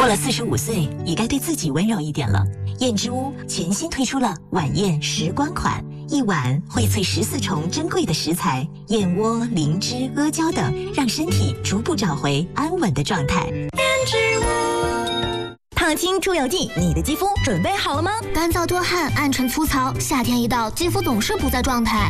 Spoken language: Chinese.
过了45岁，也该对自己温柔一点了。燕之屋全新推出了晚宴时光款，一碗荟萃14重珍贵的食材，燕窝、灵芝、阿胶等，让身体逐步找回安稳的状态。燕之屋。 烫青出油剂，你的肌肤准备好了吗？ 干燥多汗、暗沉粗糙，夏天一到，肌肤总是不在状态。